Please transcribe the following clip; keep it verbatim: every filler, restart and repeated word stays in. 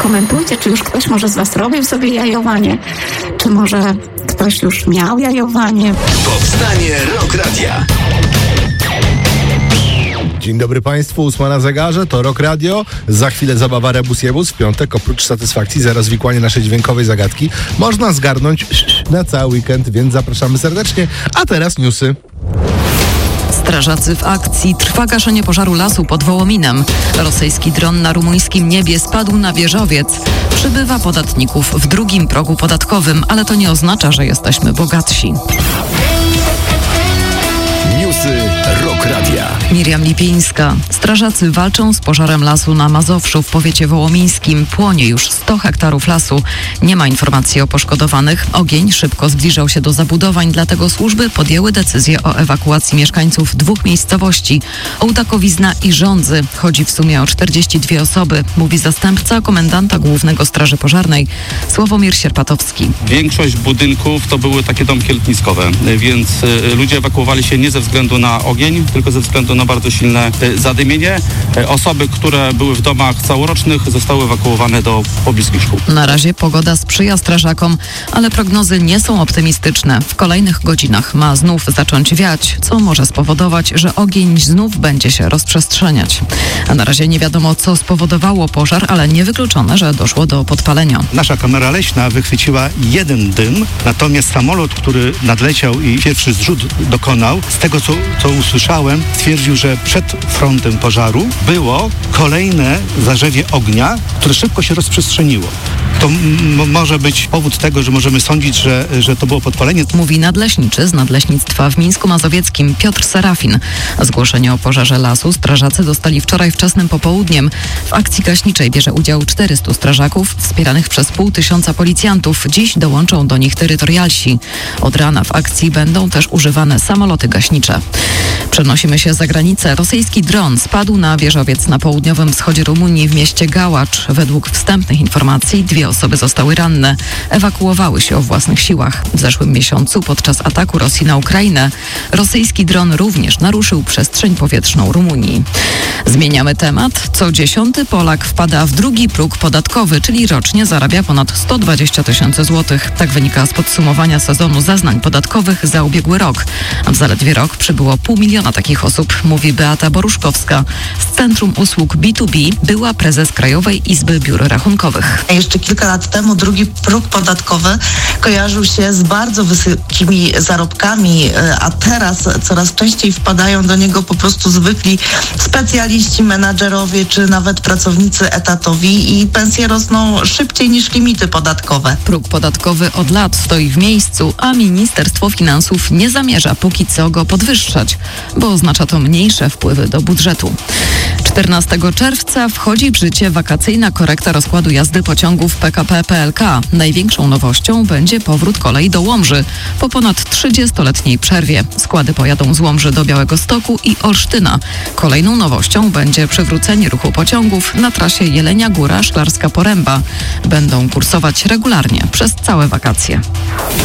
Skomentujcie, czy już ktoś może z was robił sobie jajowanie, czy może ktoś już miał jajowanie. Powstanie Rock Radia. Dzień dobry Państwu, ósma na zegarze, to Rock Radio. Za chwilę zabawa Rebus Jebus. W piątek, oprócz satysfakcji za rozwikłanie naszej dźwiękowej zagadki, można zgarnąć na cały weekend, więc zapraszamy serdecznie. A teraz newsy. Strażacy w akcji. Trwa gaszenie pożaru lasu pod Wołominem. Rosyjski dron na rumuńskim niebie spadł na wieżowiec. Przybywa podatników w drugim progu podatkowym, ale to nie oznacza, że jesteśmy bogatsi. Newsy Rock Radia. Miriam Lipińska. Strażacy walczą z pożarem lasu na Mazowszu w powiecie wołomińskim. Płonie już sto hektarów lasu. Nie ma informacji o poszkodowanych. Ogień szybko zbliżał się do zabudowań, dlatego służby podjęły decyzję o ewakuacji mieszkańców dwóch miejscowości. Ołtakowizna i Żądzy. Chodzi w sumie o czterdzieści dwie osoby, mówi zastępca komendanta głównego Straży Pożarnej Sławomir Sierpatowski. Większość budynków to były takie domki letniskowe, więc ludzie ewakuowali się nie ze względu na ogień, tylko ze względu na bardzo silne zadymienie. Osoby, które były w domach całorocznych, zostały ewakuowane do pobliskich szkół. Na razie pogoda sprzyja strażakom, ale prognozy nie są optymistyczne. W kolejnych godzinach ma znów zacząć wiać, co może spowodować, że ogień znów będzie się rozprzestrzeniać. A na razie nie wiadomo, co spowodowało pożar, ale niewykluczone, że doszło do podpalenia. Nasza kamera leśna wychwyciła jeden dym, natomiast samolot, który nadleciał i pierwszy zrzut dokonał, z tego co, co usłyszałem, stwierdził, że przed frontem pożaru było kolejne zarzewie ognia, które szybko się rozprzestrzeniło. To m- może być powód tego, że możemy sądzić, że, że to było podpalenie. Mówi nadleśniczy z Nadleśnictwa w Mińsku Mazowieckim Piotr Serafin. Zgłoszenie o pożarze lasu strażacy dostali wczoraj wczesnym popołudniem. W akcji gaśniczej bierze udział czterystu strażaków wspieranych przez pół tysiąca policjantów. Dziś dołączą do nich terytorialsi. Od rana w akcji będą też używane samoloty gaśnicze. Przenosimy się za granicę. Rosyjski dron spadł na wieżowiec na południowym wschodzie Rumunii w mieście Gałacz. Według wstępnych informacji dwie osoby zostały ranne. Ewakuowały się o własnych siłach. W zeszłym miesiącu podczas ataku Rosji na Ukrainę rosyjski dron również naruszył przestrzeń powietrzną Rumunii. Zmieniamy temat. Co dziesiąty Polak wpada w drugi próg podatkowy, czyli rocznie zarabia ponad sto dwadzieścia tysięcy złotych. Tak wynika z podsumowania sezonu zeznań podatkowych za ubiegły rok. A w zaledwie rok przybyło pół miliona takich osób, mówi Beata Boruszkowska z Centrum Usług B dwa B, była prezes Krajowej Izby Biur Rachunkowych. Jeszcze kilka lat temu drugi próg podatkowy kojarzył się z bardzo wysokimi zarobkami, a teraz coraz częściej wpadają do niego po prostu zwykli specjaliści, menadżerowie czy nawet pracownicy etatowi i pensje rosną szybciej niż limity podatkowe. Próg podatkowy od lat stoi w miejscu, a Ministerstwo Finansów nie zamierza póki co go podwyższać, bo oznacza to mniejsze wpływy do budżetu. czternastego czerwca wchodzi w życie wakacyjna korekta rozkładu jazdy pociągów P K P P L K. Największą nowością będzie powrót kolei do Łomży po ponad trzydziestoletniej przerwie. Składy pojadą z Łomży do Białegostoku i Olsztyna. Kolejną nowością będzie przywrócenie ruchu pociągów na trasie Jelenia Góra-Szklarska Poręba. Będą kursować regularnie przez całe wakacje.